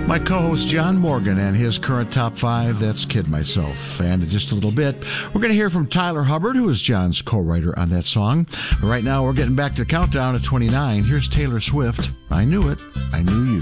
My co-host John Morgan and his current top 5, that's Kid Myself. And in just a little bit, we're going to hear from Tyler Hubbard, who is John's co-writer on that song. Right now, we're getting back to the countdown at 29. Here's Taylor Swift. I Knew It, I Knew You.